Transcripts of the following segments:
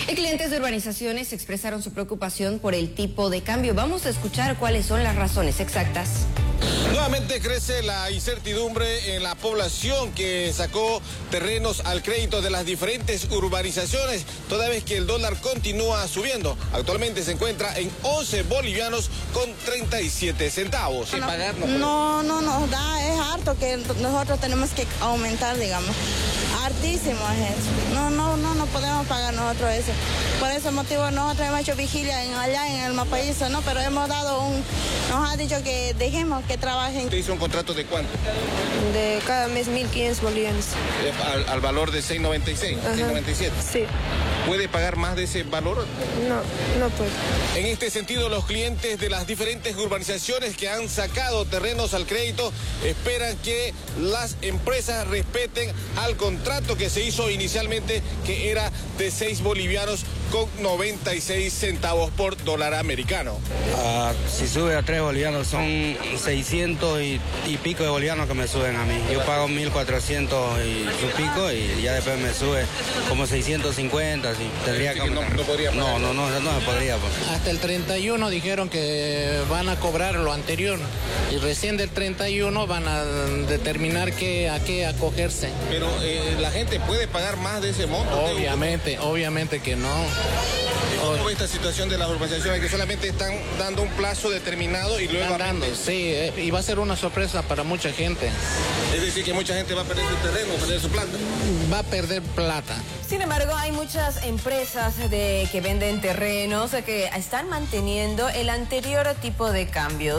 Y clientes de urbanizaciones expresaron su preocupación por el tipo de cambio. Vamos a escuchar cuáles son las razones exactas. Nuevamente crece la incertidumbre en la población que sacó terrenos al crédito de las diferentes urbanizaciones, toda vez que el dólar continúa subiendo. Actualmente se encuentra en 11 bolivianos con 37 centavos. No nos da, es harto que nosotros tenemos que aumentar, digamos. Hartísimo es eso. No podemos pagar nosotros eso. Por ese motivo nosotros hemos hecho vigilia allá en el Mapaizo, ¿no? Pero hemos dado nos ha dicho que dejemos que trabajen. ¿Usted hizo un contrato de cuánto? De cada mes 1.500 bolivianos. Al valor de 6.96, 6.97. Sí. ¿Puede pagar más de ese valor? No puedo. En este sentido, los clientes de las diferentes urbanizaciones que han sacado terrenos al crédito esperan que las empresas respeten al contrato que se hizo inicialmente, que era de 6 bolivianos con 96 centavos por dólar americano. Si sube a 3 bolivianos son 600 y pico de bolivianos que me suben a mí. Yo pago 1.400 y su pico y ya después me sube como 650. Sí. Tendría que no podría pagar. No se podría. Pues. Hasta el 31 dijeron que van a cobrar lo anterior y recién del 31 van a determinar a qué acogerse. Pero la gente puede pagar más de ese monto. Obviamente que no. ¿Cómo ve esta situación de las urbanizaciones que solamente están dando un plazo determinado y luego sí, y va a ser una sorpresa para mucha gente. Es decir, que mucha gente va a perder su terreno, perder su plata. Va a perder plata. Sin embargo, hay muchas empresas que venden terrenos que están manteniendo el anterior tipo de cambio,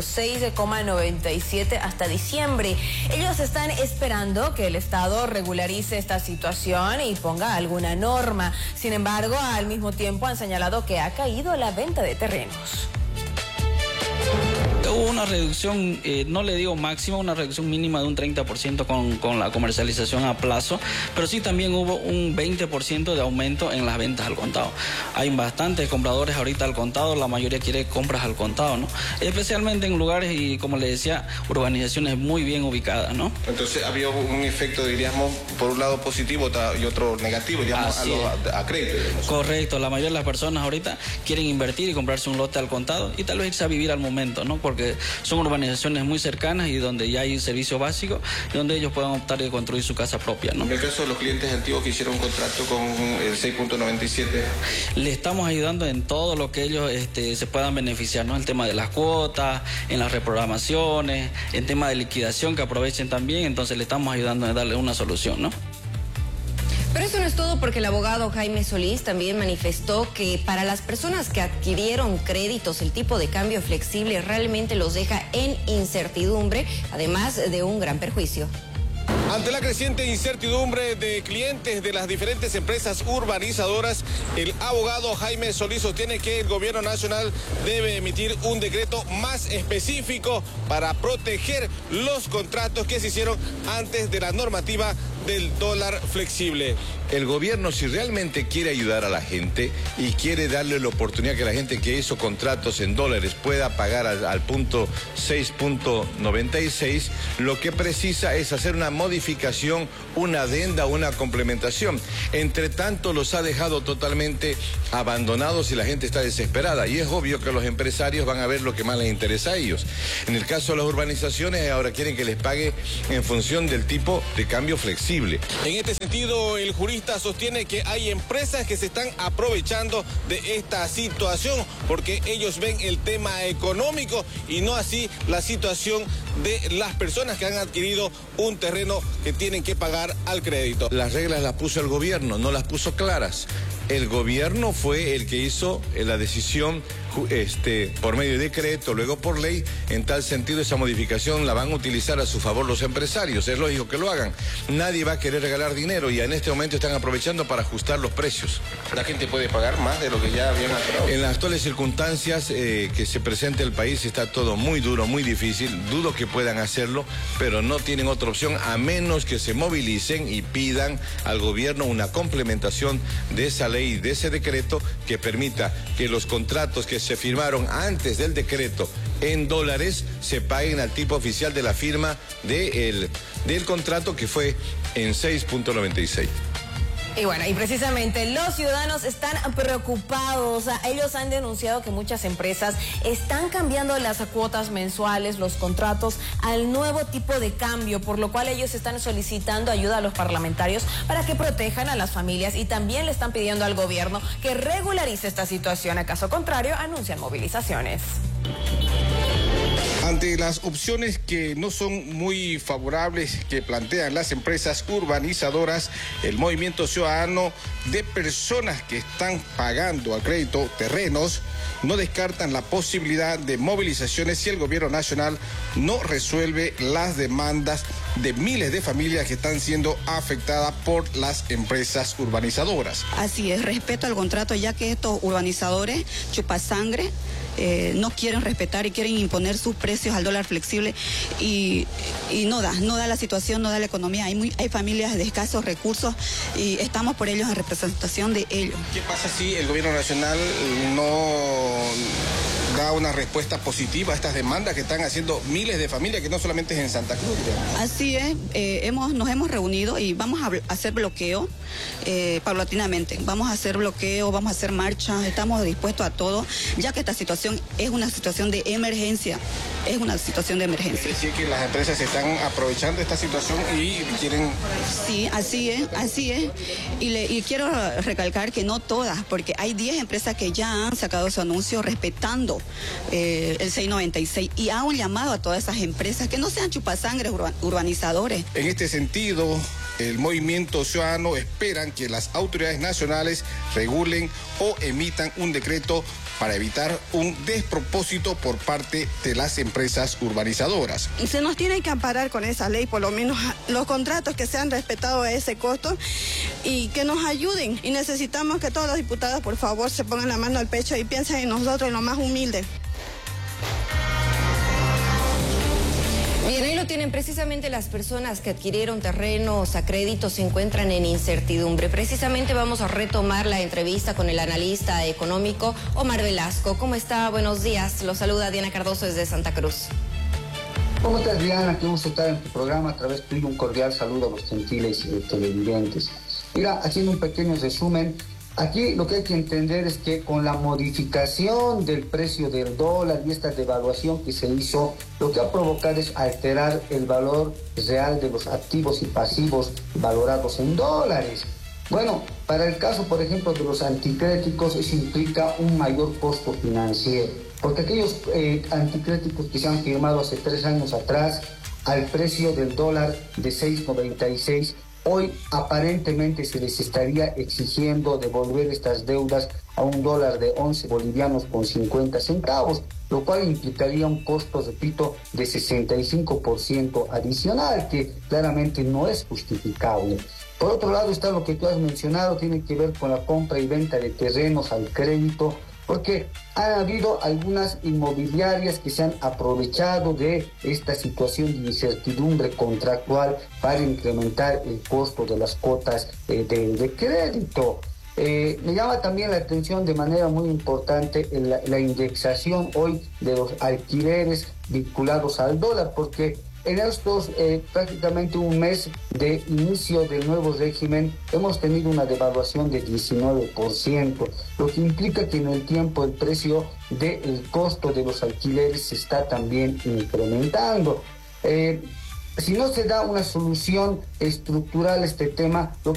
6,97 hasta diciembre. Ellos están esperando que el Estado regularice esta situación y ponga alguna norma. Sin embargo, al mismo tiempo han señalado que ha caído la venta de terrenos. Hubo una reducción, no le digo máxima, una reducción mínima de un 30% con la comercialización a plazo, pero sí también hubo un 20% de aumento en las ventas al contado. Hay bastantes compradores ahorita al contado, la mayoría quiere compras al contado, ¿no? Especialmente en lugares y, como le decía, urbanizaciones muy bien ubicadas, ¿no? Entonces había un efecto, diríamos, por un lado positivo y otro negativo, digamos, a crédito. Digamos. Correcto, la mayoría de las personas ahorita quieren invertir y comprarse un lote al contado y tal vez irse a vivir al momento, ¿no? Porque son urbanizaciones muy cercanas y donde ya hay servicio básico y donde ellos puedan optar y construir su casa propia, ¿no? En el caso de los clientes antiguos que hicieron un contrato con el 6.97. Le estamos ayudando en todo lo que ellos se puedan beneficiar, ¿no? El tema de las cuotas, en las reprogramaciones, en tema de liquidación que aprovechen también, entonces le estamos ayudando a darle una solución, ¿no? Pero eso no es todo, porque el abogado Jaime Solís también manifestó que para las personas que adquirieron créditos el tipo de cambio flexible realmente los deja en incertidumbre, además de un gran perjuicio. Ante la creciente incertidumbre de clientes de las diferentes empresas urbanizadoras, el abogado Jaime Solís sostiene que el gobierno nacional debe emitir un decreto más específico para proteger los contratos que se hicieron antes de la normativa del dólar flexible. El gobierno, si realmente quiere ayudar a la gente y quiere darle la oportunidad que la gente que hizo contratos en dólares pueda pagar al punto 6.96, lo que precisa es hacer una modificación, una adenda, una complementación. Entre tanto, los ha dejado totalmente abandonados y la gente está desesperada. Y es obvio que los empresarios van a ver lo que más les interesa a ellos. En el caso de las urbanizaciones, ahora quieren que les pague en función del tipo de cambio flexible. En este sentido, el jurista sostiene que hay empresas que se están aprovechando de esta situación porque ellos ven el tema económico y no así la situación de las personas que han adquirido un terreno que tienen que pagar al crédito. Las reglas las puso el gobierno, no las puso claras. El gobierno fue el que hizo la decisión por medio de decreto, luego por ley. En tal sentido, esa modificación la van a utilizar a su favor los empresarios. Es lógico que lo hagan. Nadie va a querer regalar dinero y en este momento están aprovechando para ajustar los precios. ¿La gente puede pagar más de lo que ya habían aprobado? En las actuales circunstancias que se presenta el país está todo muy duro, muy difícil. Dudo que puedan hacerlo, pero no tienen otra opción a menos que se movilicen y pidan al gobierno una complementación de esa ley, de ese decreto que permita que los contratos que se firmaron antes del decreto en dólares se paguen al tipo oficial de la firma del contrato, que fue en 6.96. Y bueno, y precisamente los ciudadanos están preocupados. Ellos han denunciado que muchas empresas están cambiando las cuotas mensuales, los contratos al nuevo tipo de cambio, por lo cual ellos están solicitando ayuda a los parlamentarios para que protejan a las familias y también le están pidiendo al gobierno que regularice esta situación. A caso contrario, anuncian movilizaciones. Ante las opciones que no son muy favorables que plantean las empresas urbanizadoras, el movimiento ciudadano de personas que están pagando a crédito terrenos no descartan la posibilidad de movilizaciones si el gobierno nacional no resuelve las demandas de miles de familias que están siendo afectadas por las empresas urbanizadoras. Así es, respeto al contrato, ya que estos urbanizadores chupasangre no quieren respetar y quieren imponer sus precios al dólar flexible y no da la situación, no da la economía. Hay familias de escasos recursos y estamos por ellos en representación de ellos. ¿Qué pasa si el gobierno nacional no da una respuesta positiva a estas demandas que están haciendo miles de familias, que no solamente es en Santa Cruz? Así es, nos hemos reunido y vamos a hacer bloqueo paulatinamente. Vamos a hacer bloqueo, vamos a hacer marchas, estamos dispuestos a todo, ya que esta situación es una situación de emergencia. Es una situación de emergencia. Es decir, que las empresas se están aprovechando de esta situación y quieren... Sí, así es. Y quiero recalcar que no todas, porque hay 10 empresas que ya han sacado su anuncio respetando el 696 y hago un llamado a todas esas empresas que no sean chupasangres urbanizadores. En este sentido, el movimiento ciudadano esperan que las autoridades nacionales regulen o emitan un decreto para evitar un despropósito por parte de las empresas urbanizadoras. Se nos tiene que amparar con esa ley, por lo menos los contratos que sean respetados a ese costo y que nos ayuden. Y necesitamos que todos los diputados, por favor, se pongan la mano al pecho y piensen en nosotros, en lo más humilde. Bien, ahí lo tienen. Precisamente las personas que adquirieron terrenos a crédito se encuentran en incertidumbre. Precisamente vamos a retomar la entrevista con el analista económico Omar Velasco. ¿Cómo está? Buenos días. Lo saluda Diana Cardoso desde Santa Cruz. ¿Cómo estás, Diana? Qué gusto estar en tu programa. A través tuyo un cordial saludo a los gentiles televidentes. Mira, haciendo un pequeño resumen, aquí lo que hay que entender es que con la modificación del precio del dólar y esta devaluación que se hizo, lo que ha provocado es alterar el valor real de los activos y pasivos valorados en dólares. Bueno, para el caso, por ejemplo, de los anticréticos, eso implica un mayor costo financiero, porque aquellos anticréticos que se han firmado hace 3 años atrás al precio del dólar de 6.96, hoy aparentemente se les estaría exigiendo devolver estas deudas a un dólar de 11 bolivianos con 50 centavos, lo cual implicaría un costo, repito, de 65% adicional, que claramente no es justificable. Por otro lado está lo que tú has mencionado, tiene que ver con la compra y venta de terrenos al crédito, porque ha habido algunas inmobiliarias que se han aprovechado de esta situación de incertidumbre contractual para incrementar el costo de las cuotas de crédito. Me llama también la atención de manera muy importante la indexación hoy de los alquileres vinculados al dólar, porque en estos prácticamente un mes de inicio del nuevo régimen hemos tenido una devaluación de 19%, lo que implica que en el tiempo el precio del costo de los alquileres se está también incrementando. Si no se da una solución estructural a este tema,